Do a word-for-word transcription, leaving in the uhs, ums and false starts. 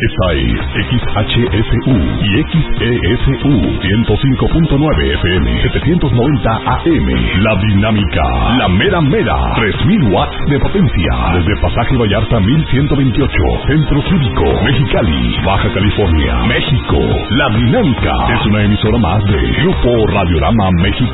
Esta es X H S U y X E S U ciento cinco punto nueve F M, setecientos noventa A M. La Dinámica, la mera mera, tres mil watts de potencia. Desde Pasaje Vallarta mil ciento veintiocho, Centro Cívico, Mexicali, Baja California, México. La Dinámica es una emisora más de Grupo Radiorama México.